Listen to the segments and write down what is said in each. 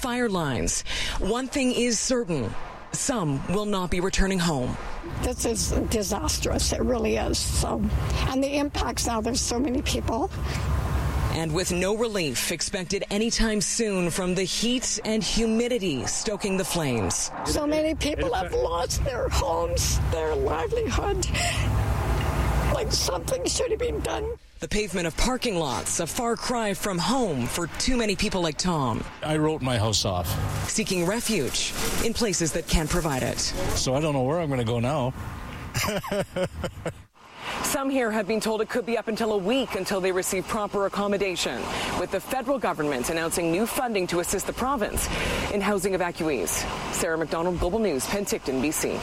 fire lines. One thing is certain. Some will not be returning home. This is disastrous. It really is. So, and the impacts now, there's so many people. And with no relief expected anytime soon from the heat and humidity stoking the flames. So many people have lost their homes, their livelihood. Like something should have been done. The pavement of parking lots, a far cry from home for too many people like Tom. I wrote my house off. Seeking refuge in places that can't provide it. So I don't know where I'm going to go now. Some here have been told it could be up until a week until they receive proper accommodation, with the federal government announcing new funding to assist the province in housing evacuees. Sarah McDonald, Global News, Penticton, BC.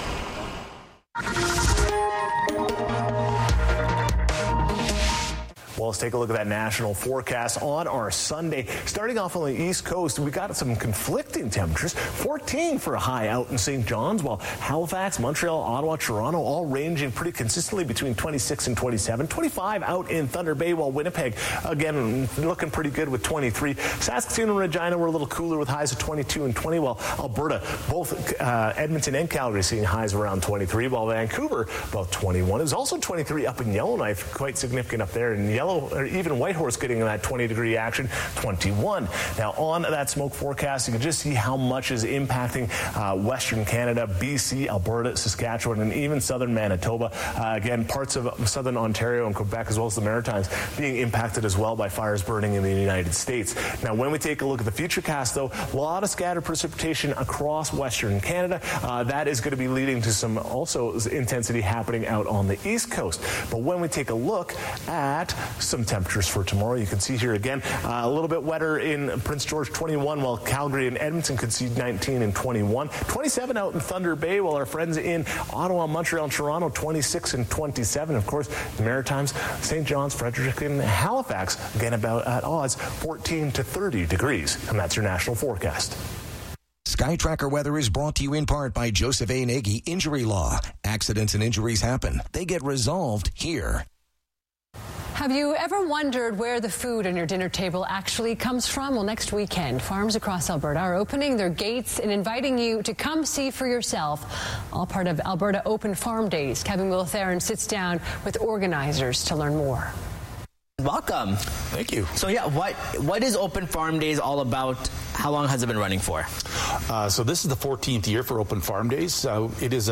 Well, let's take a look at that national forecast on our Sunday. Starting off on the East Coast, we got some conflicting temperatures. 14 for a high out in St. John's, while Halifax, Montreal, Ottawa, Toronto all ranging pretty consistently between 26 and 27. 25 out in Thunder Bay, while Winnipeg, again, looking pretty good with 23. Saskatoon and Regina were a little cooler with highs of 22 and 20, while Alberta, both Edmonton and Calgary seeing highs around 23, while Vancouver about 21. It was also 23 up in Yellowknife, quite significant up there in Yellow, or even Whitehorse getting that 20-degree action, 21. Now, on that smoke forecast, you can just see how much is impacting Western Canada, BC, Alberta, Saskatchewan, and even southern Manitoba. Again, parts of southern Ontario and Quebec, as well as the Maritimes, being impacted as well by fires burning in the United States. Now, when we take a look at the futurecast, though, a lot of scattered precipitation across Western Canada. That is going to be leading to some also intensity happening out on the East Coast. But when we take a look at some temperatures for tomorrow, you can see here again a little bit wetter in Prince George, 21, while Calgary and Edmonton could see 19 and 21. 27 out in Thunder Bay, while our friends in Ottawa, Montreal, and Toronto, 26 and 27. Of course, the Maritimes, St. John's, Frederick, and Halifax, again about at odds, 14 to 30 degrees. And that's your national forecast. SkyTracker Weather is brought to you in part by Joseph A. Nagy Injury Law. Accidents and injuries happen. They get resolved here. Have you ever wondered where the food on your dinner table actually comes from? Well, next weekend, farms across Alberta are opening their gates and inviting you to come see for yourself. All part of Alberta Open Farm Days. Kevin Wiltheron sits down with organizers to learn more. Welcome. Thank you. So yeah, what is Open Farm Days all about? How long has it been running for? So this is the 14th year for Open Farm Days. It is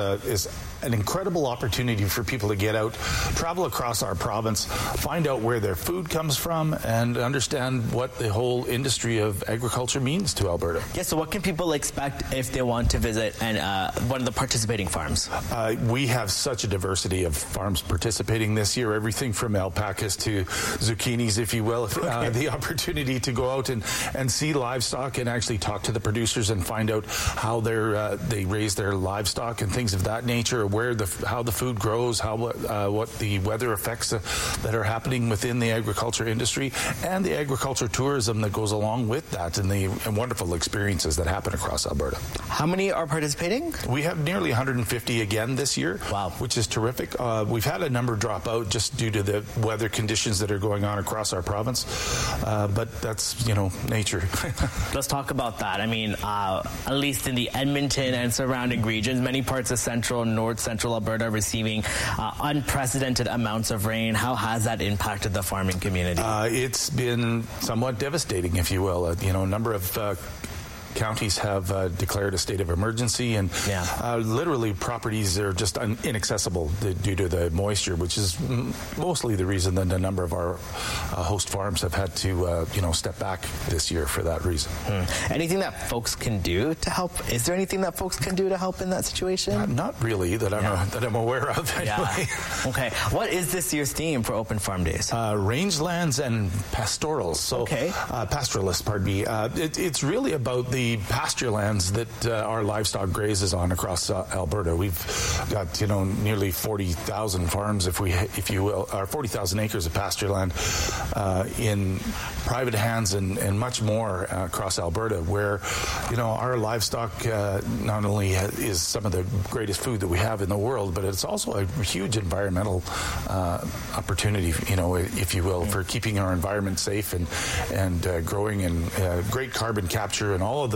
an incredible opportunity for people to get out, travel across our province, find out where their food comes from, and understand what the whole industry of agriculture means to Alberta. Yeah, so what can people expect if they want to visit one of the participating farms? We have such a diversity of farms participating this year, everything from alpacas to zucchinis, if you will. Okay. The opportunity to go out and see livestock and actually talk to the producers and find out how they raise their livestock and things of that nature, how the food grows, what the weather effects that are happening within the agriculture industry, and the agriculture tourism that goes along with that, and the wonderful experiences that happen across Alberta. How many are participating? We have nearly 150 again this year. Wow. Which is terrific. We've had a number drop out just due to the weather conditions that are going on across our province, but that's, nature. Let's talk about that. I mean, at least in the Edmonton and surrounding regions, many parts of central and north-central Alberta are receiving unprecedented amounts of rain. How has that impacted the farming community? It's been somewhat devastating, if you will. A number of counties have declared a state of emergency, and literally properties are just inaccessible due to the moisture, which is mostly the reason that a number of our host farms have had to step back this year for that reason. Anything that folks can do to help? Is there anything that folks can do to help in that situation? Not really that I'm aware of. Anyway. Yeah. Okay. What is this year's theme for Open Farm Days? Rangelands and pastorals. So, pastoralists, pardon me. It's really about the pasture lands that our livestock grazes on across Alberta. We've got nearly 40,000 farms, if you will, or 40,000 acres of pasture land in private hands and much more across Alberta, where our livestock not only is some of the greatest food that we have in the world, but it's also a huge environmental opportunity, if you will, for keeping our environment safe and growing, and great carbon capture and all of